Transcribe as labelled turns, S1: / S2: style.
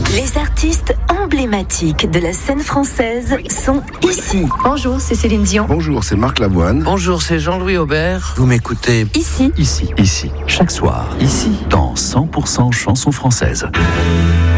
S1: Les artistes emblématiques de la scène française sont ici.
S2: Bonjour, c'est Céline Dion.
S3: Bonjour, c'est Marc Lavoine.
S4: Bonjour, c'est Jean-Louis Aubert. Vous m'écoutez
S1: Ici.
S5: Ici, chaque soir, ici, dans 100% chansons françaises.